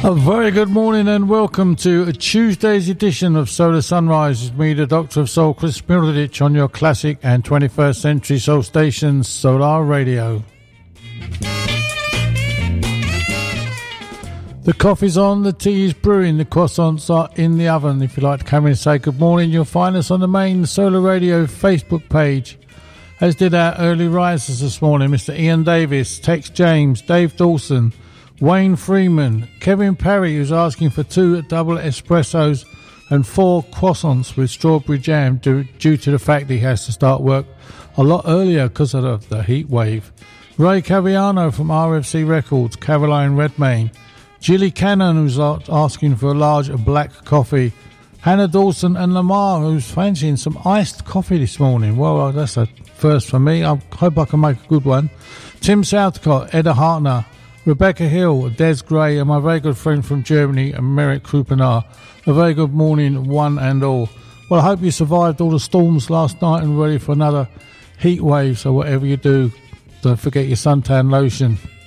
A very good morning and welcome to a Tuesday's edition of Solar Sunrise with me, the Doctor of Soul, Chris Mirotic, on your classic and 21st century soul station, Solar Radio. The coffee's on, the tea is brewing, the croissants are in the oven. If you'd like to come in and say good morning, you'll find us on the main Solar Radio Facebook page, as did our early risers this morning, Mr. Ian Davis, Tex James, Dave Dawson, Wayne Freeman, Kevin Parry, who's asking for 2 double espressos and 4 croissants with strawberry jam due to the fact he has to start work a lot earlier because of the heat wave. Ray Caviano from RFC Records, Caroline Redmayne, Gilly Cannon, who's asking for a large black coffee, Hannah Dawson and Lamar, who's fancying some iced coffee this morning. Well, that's a first for me. I hope I can make a good one. Tim Southcott, Edda Hartner, Rebecca Hill, Des Gray, and my very good friend from Germany, Merrick Krupenar. A very good morning, one and all. Well, I hope you survived all the storms last night and ready for another heat wave. So whatever you do, don't forget your suntan lotion.